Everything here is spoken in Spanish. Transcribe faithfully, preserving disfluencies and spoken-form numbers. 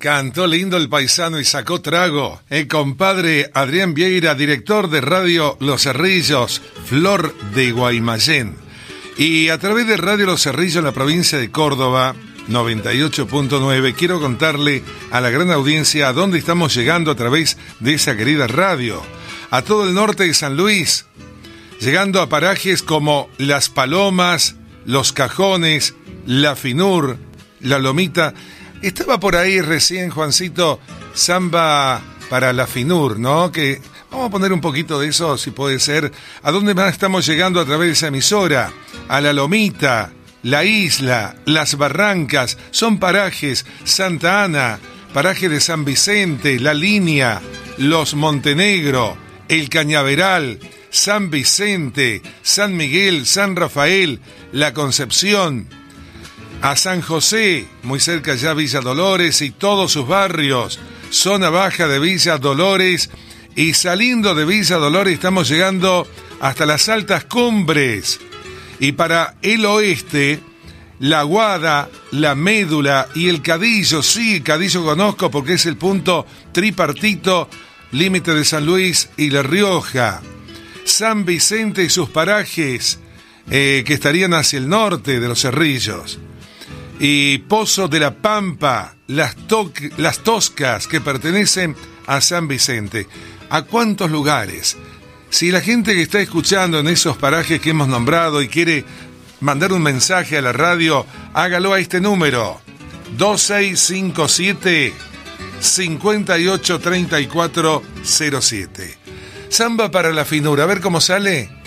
Cantó lindo el paisano y sacó trago. El compadre Adrián Vieira, director de Radio Los Cerrillos, Flor de Guaymallén. Y a través de Radio Los Cerrillos en la provincia de Córdoba, noventa y ocho punto nueve, quiero contarle a la gran audiencia a dónde estamos llegando a través de esa querida radio. A todo el norte de San Luis, llegando a parajes como Las Palomas, Los Cajones, La Finur, La Lomita. Estaba por ahí recién, Juancito, Samba para La Finur, ¿no? Que vamos a poner un poquito de eso, si puede ser. ¿A dónde más estamos llegando a través de esa emisora? A La Lomita, La Isla, Las Barrancas, son parajes, Santa Ana, paraje de San Vicente, La Línea, Los Montenegro, El Cañaveral, San Vicente, San Miguel, San Rafael, La Concepción, a San José, muy cerca ya Villa Dolores y todos sus barrios, zona baja de Villa Dolores, y saliendo de Villa Dolores estamos llegando hasta las altas cumbres. Y para el oeste, La Guada, La Médula y el Cadillo. Sí, Cadillo conozco porque es el punto tripartito, límite de San Luis y La Rioja. San Vicente y sus parajes, eh, que estarían hacia el norte de los Cerrillos. Y Pozo de la Pampa, las, to- las Toscas, que pertenecen a San Vicente. ¿A cuántos lugares? Si la gente que está escuchando en esos parajes que hemos nombrado y quiere mandar un mensaje a la radio, hágalo a este número: dos seis cinco siete, cinco ocho tres cuatro cero siete. Samba para La Finura, a ver cómo sale.